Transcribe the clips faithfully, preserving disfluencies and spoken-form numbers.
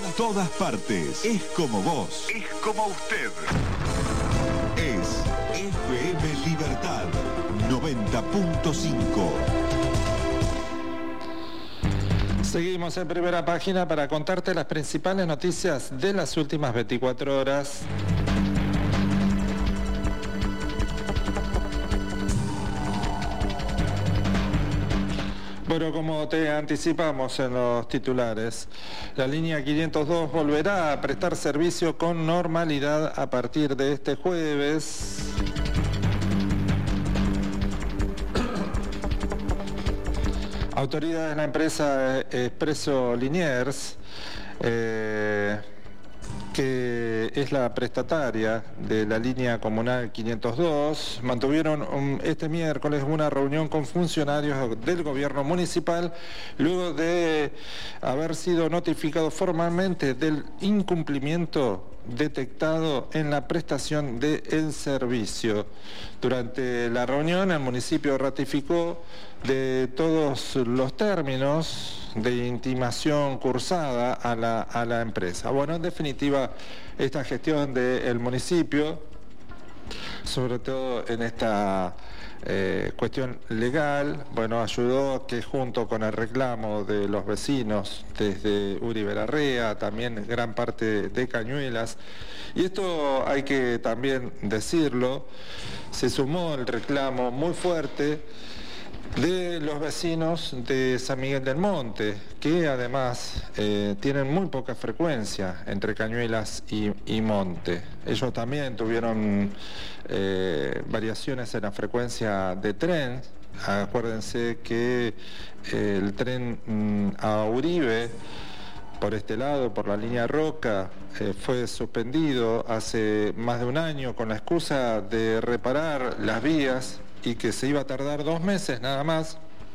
todas partes. Es como vos. Es como usted. Es F M Libertad noventa punto cinco. Seguimos en Primera Página para contarte las principales noticias de las últimas veinticuatro horas. Bueno, como te anticipamos en los titulares, la línea quinientos dos volverá a prestar servicio con normalidad a partir de este jueves. Autoridades de la empresa Expreso Liniers, eh, que es la prestataria de la línea comunal quinientos dos, mantuvieron un, este miércoles una reunión con funcionarios del gobierno municipal luego de haber sido notificados formalmente del incumplimiento detectado en la prestación del servicio. Durante la reunión, el municipio ratificó de todos los términos de intimación cursada a la, a la empresa. Bueno, en definitiva, esta gestión del municipio, sobre todo en esta eh, cuestión legal, bueno, ayudó a que junto con el reclamo de los vecinos desde Uribe Larrea, también gran parte de Cañuelas, y esto hay que también decirlo, se sumó el reclamo muy fuerte de los vecinos de San Miguel del Monte, que además eh, tienen muy poca frecuencia entre Cañuelas y, y Monte. Ellos también tuvieron eh, variaciones en la frecuencia de tren. Acuérdense que eh, el tren mm, a Uribe, por este lado, por la línea Roca, eh, fue suspendido hace más de un año con la excusa de reparar las vías y que se iba a tardar dos meses nada más.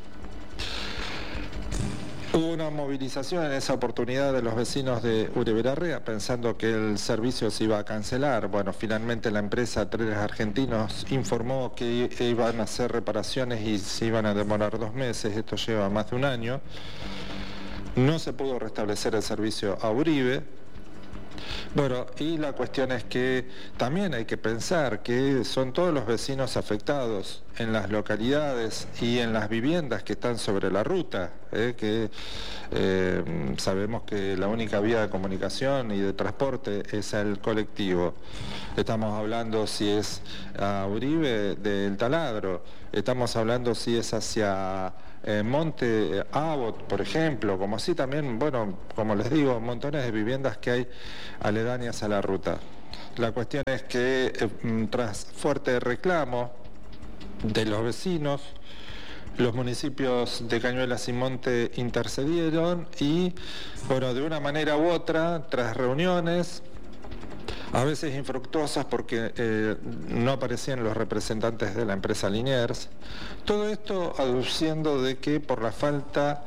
Hubo una movilización en esa oportunidad de los vecinos de Uribe Larrea pensando que el servicio se iba a cancelar. Bueno, finalmente la empresa Trenes Argentinos informó que iban a hacer reparaciones y se iban a demorar dos meses. Esto lleva más de un año. No se pudo restablecer el servicio a Uribe. Bueno, y la cuestión es que también hay que pensar que son todos los vecinos afectados en las localidades y en las viviendas que están sobre la ruta, eh, que eh, sabemos que la única vía de comunicación y de transporte es el colectivo. Estamos hablando si es a Uribe del Taladro, estamos hablando si es hacia Eh, Monte Abbott, por ejemplo, como así también, bueno, como les digo, montones de viviendas que hay aledañas a la ruta. La cuestión es que eh, tras fuerte reclamo de los vecinos, los municipios de Cañuelas y Monte intercedieron y, bueno, de una manera u otra, tras reuniones, a veces infructuosas porque eh, no aparecían los representantes de la empresa Liniers. Todo esto aduciendo de que por la falta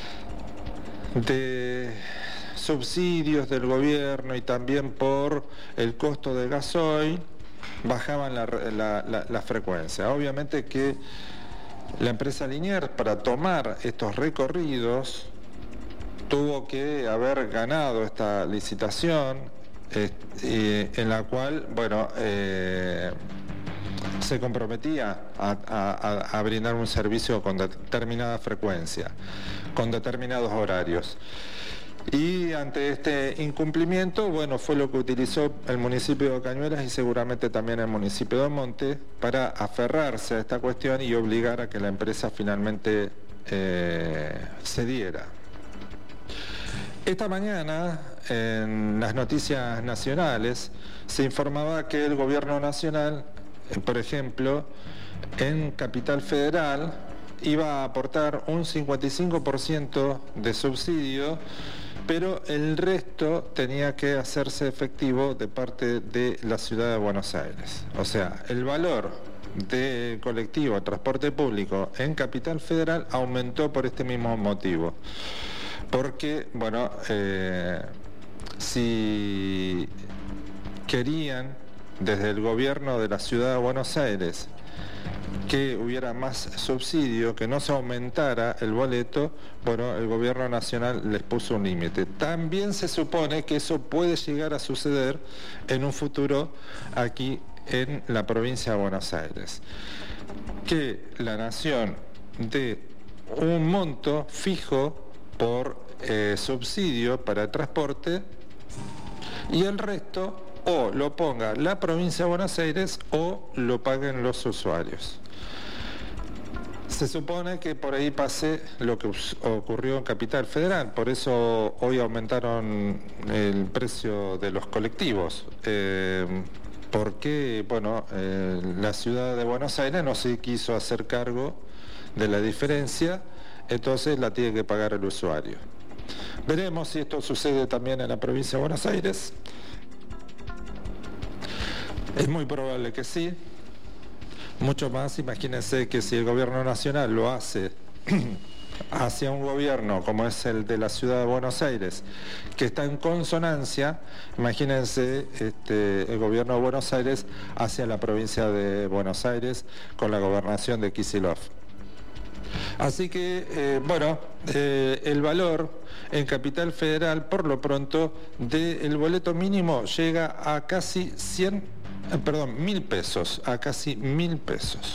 de subsidios del gobierno y también por el costo del gasoil, bajaban la, la, la, la frecuencia. Obviamente que la empresa Liniers, para tomar estos recorridos, tuvo que haber ganado esta licitación, Eh, en la cual, bueno, eh, se comprometía a, a, a brindar un servicio con determinada frecuencia, con determinados horarios. Y ante este incumplimiento, bueno, fue lo que utilizó el municipio de Cañuelas y seguramente también el municipio de Monte para aferrarse a esta cuestión y obligar a que la empresa finalmente eh, cediera. Esta mañana, en las noticias nacionales, se informaba que el gobierno nacional, por ejemplo, en Capital Federal, iba a aportar un cincuenta y cinco por ciento de subsidio, pero el resto tenía que hacerse efectivo de parte de la ciudad de Buenos Aires. O sea, el valor de colectivo, transporte público en Capital Federal aumentó por este mismo motivo. Porque, bueno, eh, si querían desde el gobierno de la ciudad de Buenos Aires que hubiera más subsidio, que no se aumentara el boleto, bueno, el gobierno nacional les puso un límite. También se supone que eso puede llegar a suceder en un futuro aquí en la provincia de Buenos Aires, que la nación dé un monto fijo por eh, subsidio para el transporte y el resto o lo ponga la provincia de Buenos Aires o lo paguen los usuarios. Se supone que por ahí pase lo que ocurrió en Capital Federal, por eso hoy aumentaron el precio de los colectivos, eh, porque bueno, eh, la ciudad de Buenos Aires no se quiso hacer cargo de la diferencia, entonces la tiene que pagar el usuario. Veremos si esto sucede también en la provincia de Buenos Aires. Es muy probable que sí. Mucho más, imagínense que si el gobierno nacional lo hace hacia un gobierno como es el de la ciudad de Buenos Aires, que está en consonancia, imagínense este, el gobierno de Buenos Aires hacia la provincia de Buenos Aires con la gobernación de Kicillof. Así que, eh, bueno, eh, el valor en Capital Federal, por lo pronto, del boleto mínimo llega a casi cien, eh, perdón, mil pesos, a casi mil pesos.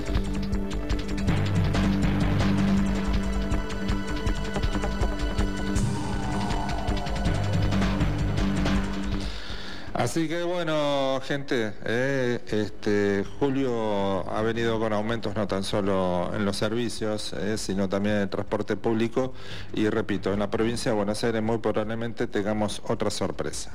Así que bueno, gente, eh, este, Julio ha venido con aumentos no tan solo en los servicios, eh, sino también en el transporte público y repito, en la provincia de Buenos Aires muy probablemente tengamos otra sorpresa.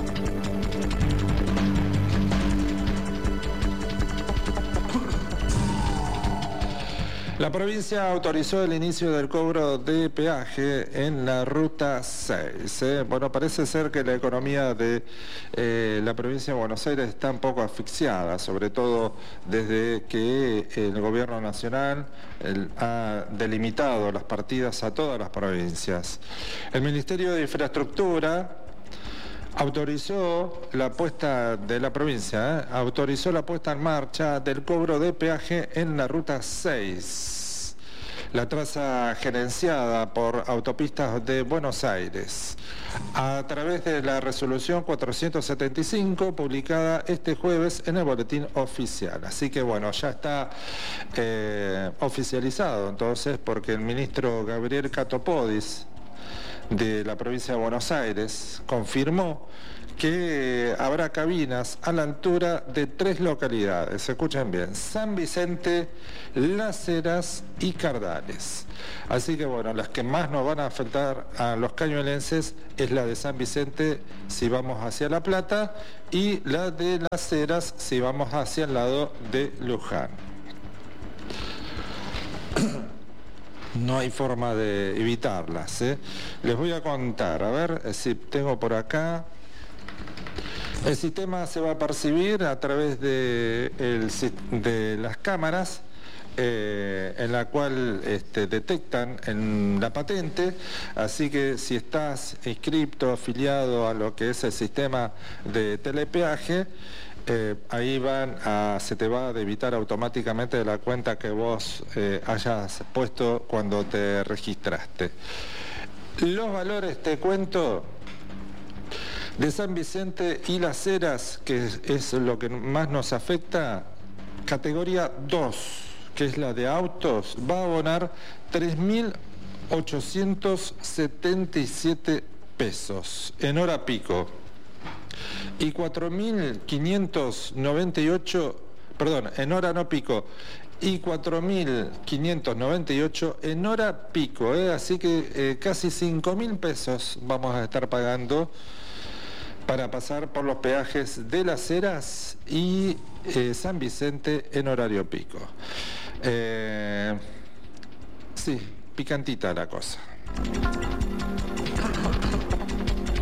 La provincia autorizó el inicio del cobro de peaje en la ruta seis. ¿eh? Bueno, parece ser que la economía de eh, la provincia de Buenos Aires está un poco asfixiada, sobre todo desde que el gobierno nacional el, ha delimitado las partidas a todas las provincias. El Ministerio de Infraestructura autorizó la puesta de la provincia, ¿eh? autorizó la puesta en marcha del cobro de peaje en la ruta seis, la traza gerenciada por Autopistas de Buenos Aires, a través de la resolución cuatrocientos setenta y cinco, publicada este jueves en el Boletín Oficial. Así que bueno, ya está eh, oficializado entonces, porque el ministro Gabriel Catopodis, de la provincia de Buenos Aires, confirmó que habrá cabinas a la altura de tres localidades, escuchen bien, San Vicente, Las Heras y Cardales. Así que bueno, las que más nos van a afectar a los cañuelenses es la de San Vicente si vamos hacia La Plata y la de Las Heras si vamos hacia el lado de Luján. No hay forma de evitarlas, ¿eh? Les voy a contar, a ver si tengo por acá. El sistema se va a percibir a través de, el, de las cámaras eh, en la cual este, detectan en la patente, así que si estás inscripto, afiliado a lo que es el sistema de telepeaje, Eh, ahí van a, se te va a debitar automáticamente de la cuenta que vos eh, hayas puesto cuando te registraste. Los valores, te cuento, de San Vicente y Las Heras, que es, es lo que más nos afecta, categoría dos, que es la de autos, va a abonar tres mil ochocientos setenta y siete pesos en hora pico. Y cuatro mil quinientos noventa y ocho, perdón, en hora no pico, y cuatro mil quinientos noventa y ocho en hora pico, ¿eh? Así que eh, casi cinco mil pesos vamos a estar pagando para pasar por los peajes de Las Heras y eh, San Vicente en horario pico. Eh, sí, picantita la cosa.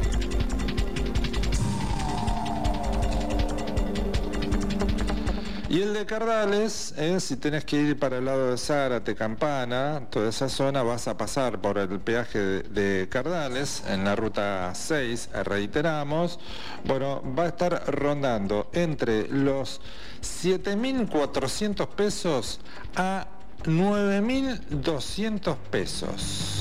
Y Y el de Cardales, eh, si tenés que ir para el lado de Zárate, Campana, toda esa zona, vas a pasar por el peaje de, de Cardales, en la ruta seis, reiteramos. Bueno, va a estar rondando entre los siete mil cuatrocientos pesos a nueve mil doscientos pesos.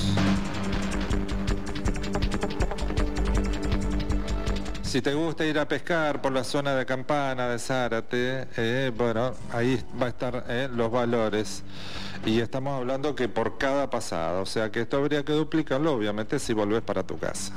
Si te gusta ir a pescar por la zona de Campana, de Zárate, eh, bueno, ahí va a estar eh, los valores. Y estamos hablando que por cada pasada, o sea que esto habría que duplicarlo, obviamente, si volvés para tu casa.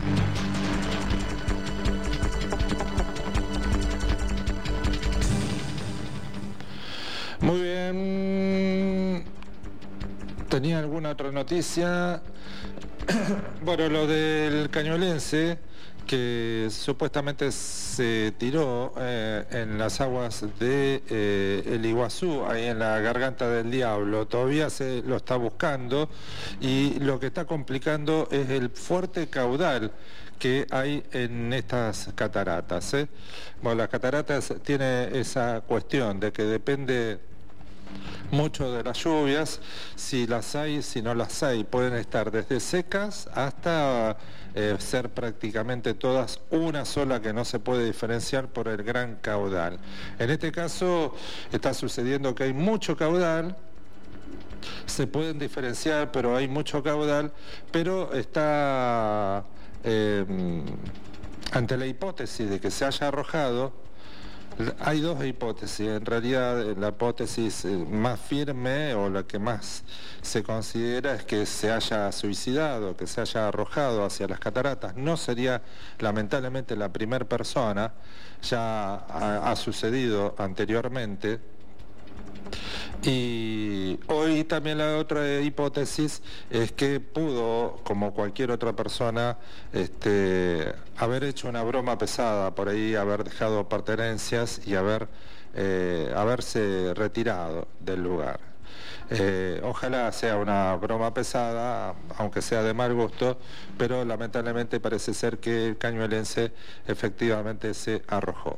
Muy bien. ¿Tenía alguna otra noticia? Bueno, lo del Cañuelense, que supuestamente se tiró eh, en las aguas de eh, el Iguazú, ahí en la Garganta del Diablo. Todavía se lo está buscando y lo que está complicando es el fuerte caudal que hay en estas cataratas, ¿eh? Bueno, las cataratas tienen esa cuestión de que depende mucho de las lluvias, si las hay, si no las hay, pueden estar desde secas hasta eh, ser prácticamente todas una sola que no se puede diferenciar por el gran caudal. En este caso está sucediendo que hay mucho caudal, se pueden diferenciar, pero hay mucho caudal, pero está eh, ante la hipótesis de que se haya arrojado. Hay dos hipótesis, en realidad la hipótesis más firme o la que más se considera es que se haya suicidado, que se haya arrojado hacia las cataratas. No sería lamentablemente la primera persona, ya ha, ha sucedido anteriormente. Y hoy también la otra hipótesis es que pudo, como cualquier otra persona, este, haber hecho una broma pesada, por ahí haber dejado pertenencias y haber, eh, haberse retirado del lugar. Eh, ojalá sea una broma pesada, aunque sea de mal gusto, pero lamentablemente parece ser que el cañuelense efectivamente se arrojó.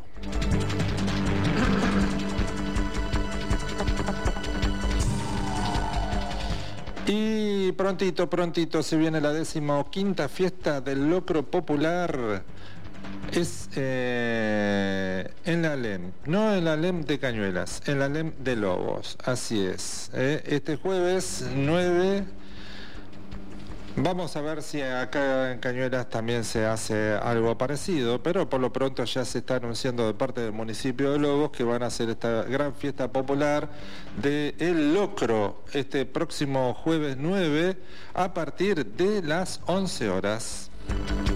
Y prontito, prontito se viene la decimoquinta fiesta del locro popular. Es eh, en la Alem, no en la Alem de Cañuelas, en la Alem de Lobos, así es. Eh, este jueves nueve, vamos a ver si acá en Cañuelas también se hace algo parecido, pero por lo pronto ya se está anunciando de parte del municipio de Lobos que van a hacer esta gran fiesta popular de El Locro este próximo jueves nueve a partir de las once horas.